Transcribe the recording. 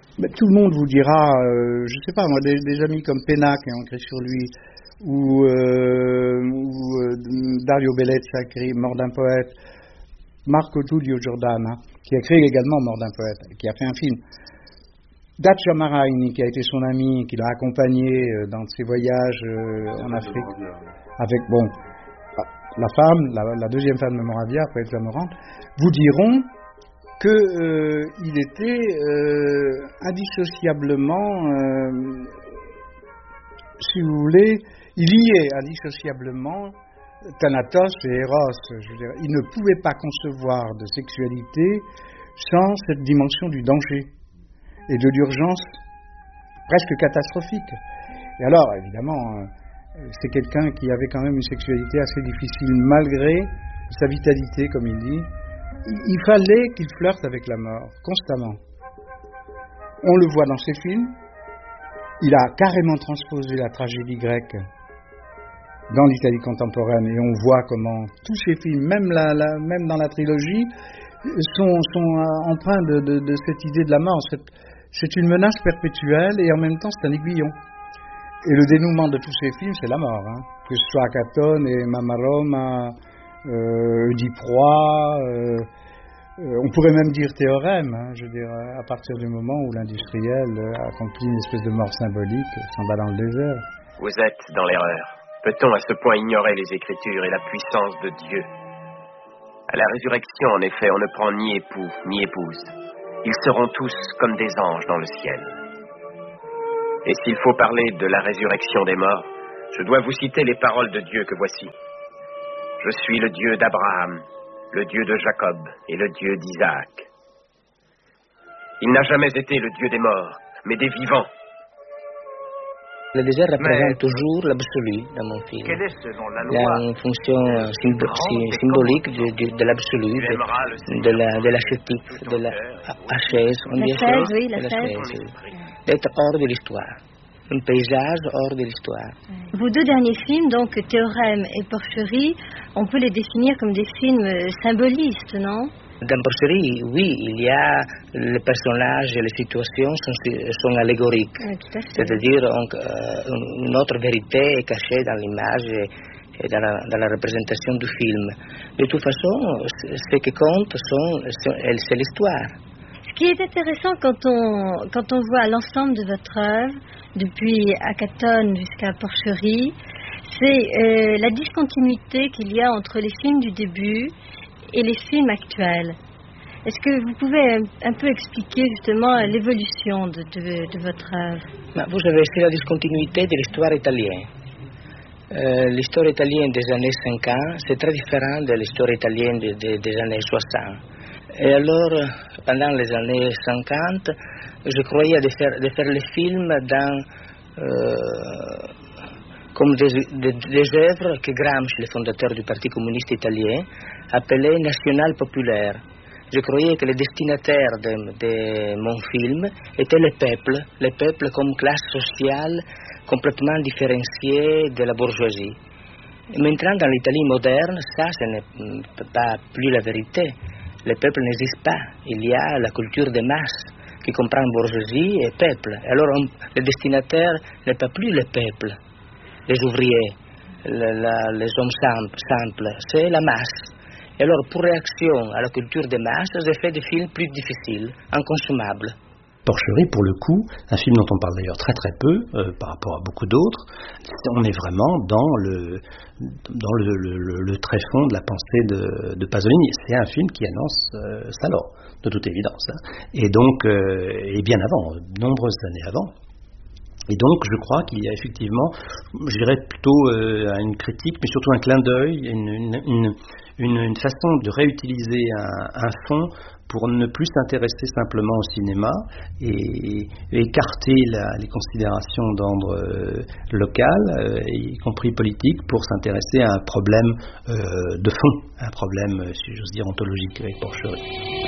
Mais tout le monde vous dira, je sais pas, moi, des amis comme Penna qui ont écrit sur lui, ou Dario Bellezza, écrit Mort d'un poète, Marco Giulio Giordana, qui a écrit également Mort d'un poète, qui a fait un film. Dacia Maraini, qui a été son ami, qui l'a accompagné dans ses voyages en Afrique, avec, bon, la femme, la deuxième femme de Moravia, Poète Zamorante, vous diront qu'il était indissociablement, si vous voulez, il liait indissociablement Thanatos et Eros. Je veux dire, il ne pouvait pas concevoir de sexualité sans cette dimension du danger et de l'urgence presque catastrophique. Et alors, évidemment, c'est quelqu'un qui avait quand même une sexualité assez difficile, malgré sa vitalité, comme il dit. Il fallait qu'il flirte avec la mort, constamment. On le voit dans ses films. Il a carrément transposé la tragédie grecque dans l'Italie contemporaine, et on voit comment tous ces films, même dans la trilogie, sont empreints de cette idée de la mort. C'est une menace perpétuelle, et en même temps c'est un aiguillon. Et le dénouement de tous ces films, c'est la mort, hein. Que ce soit Acatone et Mamma Roma, Oedipe-Roi, on pourrait même dire Théorème, hein, je veux dire, à partir du moment où l'industriel accomplit une espèce de mort symbolique, s'en va dans le désert. Vous êtes dans l'erreur. Peut-on à ce point ignorer les Écritures et la puissance de Dieu? À la résurrection, en effet, on ne prend ni époux, ni épouse. Ils seront tous comme des anges dans le ciel. Et s'il faut parler de la résurrection des morts, je dois vous citer les paroles de Dieu que voici. Je suis le Dieu d'Abraham, le Dieu de Jacob et le Dieu d'Isaac. Il n'a jamais été le Dieu des morts, mais des vivants. Le désert représente toujours l'absolu dans mon film. Quelle est, selon la loi, il y a une fonction symbolique de l'absolu, de l'ascétique, de la ascèse. On dit ascèse, oui, l'ascèse. D'être hors de l'histoire. Un paysage hors de l'histoire. Vos deux derniers films, donc Théorème et Porcherie, on peut les définir comme des films symbolistes, non? Dans Porcherie, oui, il y a les personnages et les situations sont allégoriques. Oui, tout à fait. C'est-à-dire une autre vérité est cachée dans l'image et dans la représentation du film. De toute façon, ce qui compte, c'est l'histoire. Ce qui est intéressant quand on voit l'ensemble de votre œuvre, depuis Acatone jusqu'à Porcherie, c'est la discontinuité qu'il y a entre les films du début et les films actuels. Est-ce que vous pouvez un peu expliquer justement l'évolution de votre œuvre? Vous savez, c'est la discontinuité de l'histoire italienne. L'histoire italienne des années 50, c'est très différent de l'histoire italienne des années 60. Et alors, pendant les années 50, je croyais de faire les films comme des œuvres que Gramsci, le fondateur du Parti communiste italien, appelait national populaire. Je croyais que le destinataire de mon film était le peuple comme classe sociale complètement différenciée de la bourgeoisie. Et maintenant, dans l'Italie moderne, ça, ce n'est pas plus la vérité. Le peuple n'existe pas. Il y a la culture des masses qui comprend bourgeoisie et peuple. Alors, le destinataire n'est pas plus le peuple, les ouvriers, les hommes simples, c'est la masse. Et alors, pour réaction à la culture des masses, j'ai fait des films plus difficiles, inconsommables. Porcherie, pour le coup, un film dont on parle d'ailleurs très très peu par rapport à beaucoup d'autres, on est vraiment dans le tréfonds de la pensée de Pasolini. C'est un film qui annonce Salò, de toute évidence. Hein. Et donc, et bien avant, nombreuses années avant. Et donc, je crois qu'il y a effectivement, je dirais plutôt une critique, mais surtout un clin d'œil, une façon de réutiliser un fond pour ne plus s'intéresser simplement au cinéma et écarter les considérations d'ordre local, y compris politique, pour s'intéresser à un problème de fond, un problème, si j'ose dire, ontologique avec Porcherie.